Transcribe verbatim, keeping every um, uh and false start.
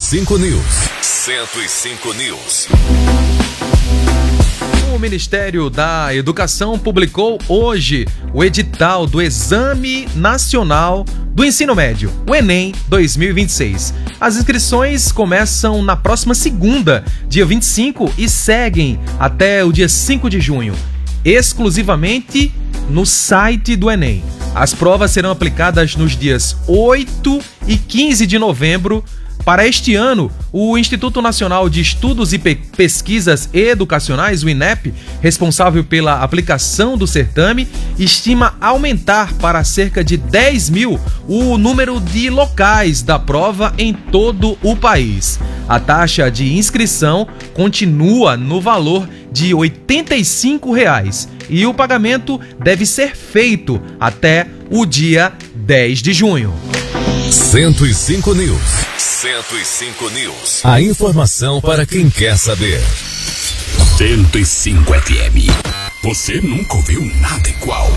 cinco News. cento e cinco News. O Ministério da Educação publicou hoje o edital do Exame Nacional do Ensino Médio, o Enem dois mil e vinte e seis. As inscrições começam na próxima segunda, dia vinte e cinco, e seguem até o dia cinco de junho, exclusivamente no site do Enem. As provas serão aplicadas nos dias oito e quinze de novembro. Para este ano, o Instituto Nacional de Estudos e Pesquisas Educacionais, o INEP, responsável pela aplicação do certame, estima aumentar para cerca de dez mil o número de locais da prova em todo o país. A taxa de inscrição continua no valor de oitenta e cinco reais e o pagamento deve ser feito até o dia dez de junho. cento e cinco News. cento e cinco News. A informação para quem quer saber. cento e cinco F M. Você nunca ouviu nada igual.